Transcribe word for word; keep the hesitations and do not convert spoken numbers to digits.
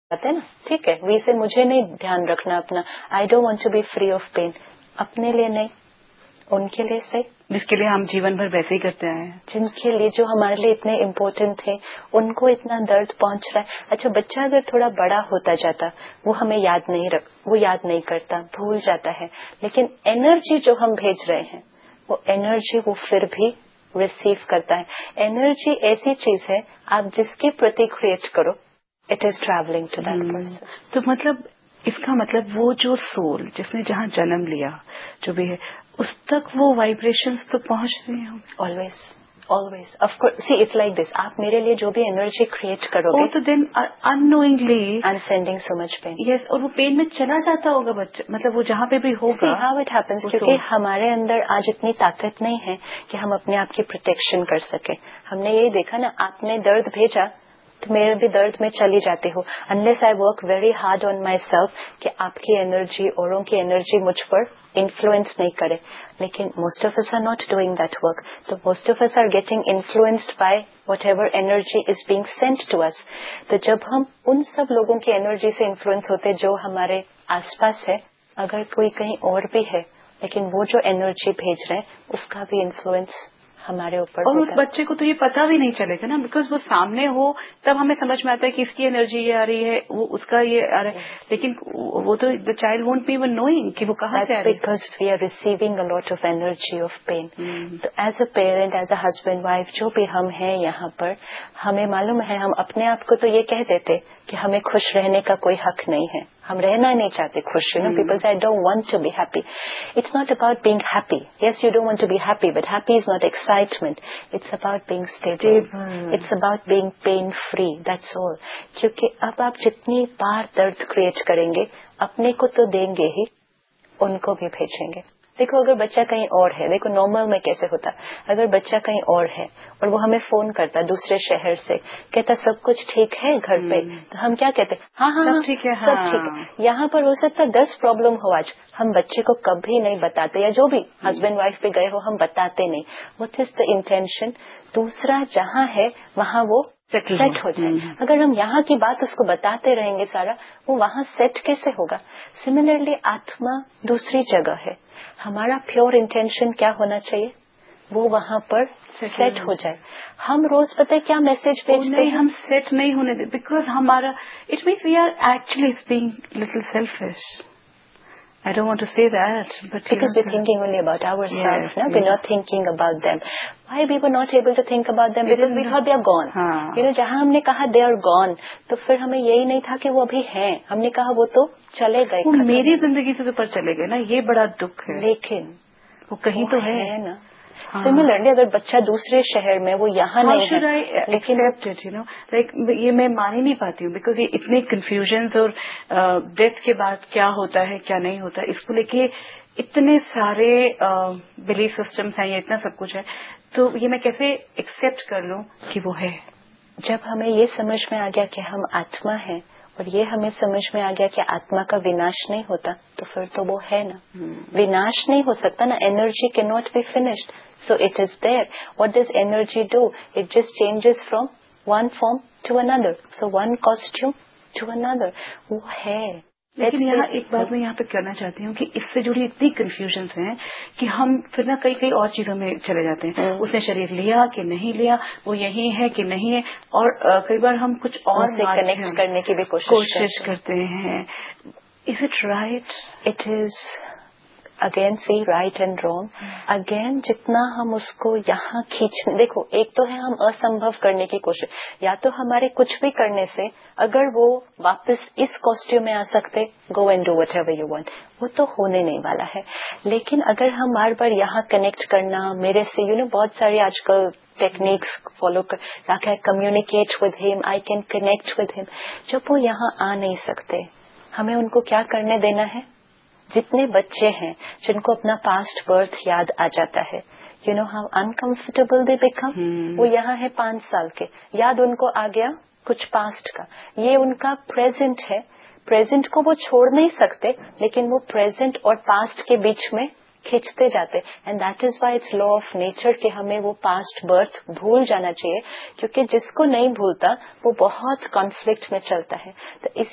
ہے نا, ٹھیک ہے, وی سے مجھے نہیں دھیان رکھنا اپنا, I don't want to be free of pain, اپنے لیے نہیں, ان کے لیے صحیح, جس کے لیے ہم جیون بھر ویسے ہی کرتے آئے ہیں, جن کے لیے جو ہمارے لیے اتنے امپورٹنٹ تھے, ان کو اتنا درد پہنچ رہا ہے. اچھا بچہ اگر تھوڑا بڑا ہوتا جاتا وہ ہمیں یاد نہیں رکھ وہ یاد نہیں کرتا, بھول جاتا ہے, لیکن انرجی جو ہم بھیج رہے ہیں وہ انرجی وہ پھر بھی ریسیو کرتا ہے. انرجی ایسی چیز ہے آپ جس کے پرتی کریٹ کرو, it is travelling to that person. تو مطلب اس کا مطلب وہ جو سول جس نے جہاں جنم لیا جو بھی ہے اس تک وہ وائبریشنز تو پہنچ رہی ہوں. Always always of course, C it's like this, آپ میرے لیے جو بھی انرجی کریٹ کرو گے تو دین ان knowingly I am sending so much pain. یس, اور وہ پین میں چلا جاتا ہوگا بچہ, مطلب وہ جہاں پہ بھی ہوگا. ہاؤ اٹ ہیپنس, کیونکہ ہمارے اندر آج اتنی طاقت نہیں ہے کہ ہم اپنے آپ کی پروٹیکشن کر سکیں. ہم نے یہی دیکھا نا, آپ نے درد بھیجا تو میرے بھی درد میں چلی جاتی ہوں, unless I work very hard on my self کہ آپ کی انرجی اوروں کی انرجی مجھ پر انفلوئنس نہیں کرے. لیکن most of us are not doing that work, تو most of us are getting influenced by what ever energy is being sent to اس. تو جب ہم ان سب لوگوں کی انرجی سے انفلوئنس ہوتے جو ہمارے آس پاس ہے, اگر کوئی کہیں اور بھی ہے لیکن وہ جو انرجی بھیج رہے ہیں اس کا بھی انفلوئنس ہمارے اوپر, اور اس بچے کو تو یہ پتا بھی نہیں چلے گا نا, بیکاز وہ سامنے ہو تب ہمیں سمجھ میں آتا ہے کہ اس کی انرجی یہ آ رہی ہے, وہ اس کا یہ آ رہا ہے, لیکن وہ تو the child won't be even knowing کہ وہ کہاں سے آ رہی ہے. Because we are receiving a lot of energy of pain. تو as a parent, as a husband wife جو بھی ہم ہیں یہاں پر, ہمیں معلوم ہے ہم اپنے آپ کو تو یہ کہہ دیتے کہ ہمیں خوش رہنے کا کوئی حق نہیں ہے, ہم رہنا نہیں چاہتے خوش. یو نو پیپل سے I don't want to be happy. It's not about being happy. Yes you don't want to be happy, but happy is not excitement. It's about being stable. It's about being pain free. That's all. کیونکہ اب آپ جتنی بار درد create کریں گے اپنے کو تو دیں گے ہی, ان کو بھی بھیجیں گے. دیکھو اگر بچہ کہیں اور ہے, دیکھو نارمل میں کیسے ہوتا, اگر بچہ کہیں اور ہے اور وہ ہمیں فون کرتا دوسرے شہر سے, کہتا سب کچھ ٹھیک ہے گھر پہ, تو ہم کیا کہتے ہیں, ہاں ہاں ٹھیک ہے, سب ٹھیک ہے. یہاں پر ہو سکتا ہے دس پرابلم ہو آج, ہم بچے کو کبھی نہیں بتاتے, یا جو بھی ہسبینڈ وائف پہ گئے ہو ہم بتاتے نہیں. وٹ از دا انٹینشن, دوسرا جہاں ہے وہاں وہ سیٹ ہو جائے. اگر ہم یہاں کی بات اس کو بتاتے رہیں گے سارا, وہ وہاں سیٹ کیسے ہوگا؟ سملرلی آتما دوسری جگہ ہے, ہمارا پیور انٹینشن کیا ہونا چاہیے, وہ وہاں پر سیٹ ہو جائے. ہم روز پتہ کیا میسج بھیجتے ہیں, ہم سیٹ نہیں ہونے دیں, بیکاز ہمارا it means we are actually being little selfish. I don't want to say that, but because we're thinking only about ourselves, yes, no? yes. We're not thinking about them. Why we were not able to think about them? Because we thought they are gone. haan. You know, جہاں ہم نے کہا they are gone, تو پھر ہمیں یہی نہیں تھا کہ وہ ابھی ہیں. ہم نے کہا وہ تو چلے گئے, وہ میری زندگی سے تو پر چلے گئے نا, یہ بڑا دکھ ہے. لیکن وہ کہیں تو ہے نا. سملرلی اگر بچہ دوسرے شہر میں, وہ یہاں نہیں ہے, لیکن یو نو لائک یہ میں مان ہی نہیں پاتی ہوں, بیکاز یہ اتنے کنفیوژنز اور ڈیتھ کے بعد کیا ہوتا ہے کیا نہیں ہوتا, اس کو لے کے اتنے سارے بلیف سسٹمس ہیں, یا اتنا سب کچھ ہے, تو یہ میں کیسے ایکسپٹ کر لوں کہ وہ ہے. جب ہمیں یہ سمجھ میں آ گیا کہ ہم آتما ہیں, اور یہ ہمیں سمجھ میں آ گیا کہ آتما کا وناش نہیں ہوتا, تو پھر تو وہ ہے نا. وناش نہیں ہو سکتا نا, انرجی کی not be finished, so it is there. What does energy do, it just changes from one form to another, so one costume to اندر, وہ ہے. لیکن یہاں ایک بات میں یہاں پہ کرنا چاہتی ہوں کہ اس سے جڑی اتنی کنفیوژنس ہیں کہ ہم پھر نہ کئی کئی اور چیزوں میں چلے جاتے ہیں. اس نے شریر لیا کہ نہیں لیا, وہ یہی ہے کہ نہیں ہے, اور کئی بار ہم کچھ اور سے کنیکٹ کرنے کی بھی کوشش کرتے ہیں. Is it right? It is again C right and wrong. Again جتنا ہم اس کو یہاں کھینچنے, دیکھو ایک تو ہے ہم اسمبھو کرنے کی کوشش, یا تو ہمارے کچھ بھی کرنے سے اگر وہ واپس اس کاسٹیوم میں آ سکتے, go and do what ever you want, وہ تو ہونے نہیں والا ہے. لیکن اگر ہم بار بار یہاں کنیکٹ کرنا, میرے سے یو نو بہت ساری آج کل ٹیکنیکس فالو کر رکھا ہے, کمیونیکیٹ ود ہم, آئی کین کنیکٹ ود ہم. جب وہ یہاں آ نہیں سکتے, ہمیں ان کو کیا کرنے دینا ہے. جتنے بچے ہیں جن کو اپنا پاسٹ برتھ یاد آ جاتا ہے, you know how uncomfortable they become, وہ یہاں ہے پانچ سال کے, یاد ان کو آ گیا کچھ پاسٹ کا, یہ ان کا پریزنٹ ہے. پریزنٹ کو وہ چھوڑ نہیں سکتے, لیکن وہ پریزنٹ اور پاسٹ کے بیچ میں کھینچتے جاتے, and that is why it's law of nature کہ ہمیں وہ پاسٹ برتھ بھول جانا چاہیے, کیونکہ جس کو نہیں بھولتا وہ بہت کانفلکٹ میں چلتا ہے. تو اس